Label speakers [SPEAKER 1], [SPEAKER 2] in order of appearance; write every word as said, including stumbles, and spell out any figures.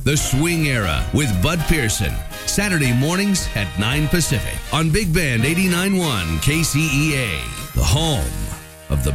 [SPEAKER 1] The Swing Era with Bud Pearson. Saturday mornings at nine Pacific on Big Band eighty-nine point one K C E A. The home